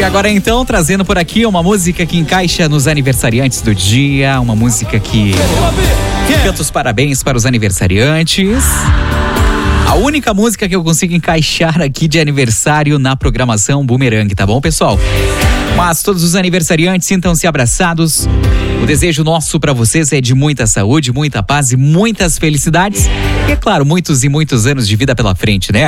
agora então, trazendo por aqui uma música que encaixa nos aniversariantes do dia, uma música que canta os parabéns para os aniversariantes. A única música que eu consigo encaixar aqui de aniversário na programação Boomerang, tá bom, pessoal? Mas todos os aniversariantes sintam-se abraçados. O desejo nosso para vocês é de muita saúde, muita paz e muitas felicidades. E é claro, muitos e muitos anos de vida pela frente, né?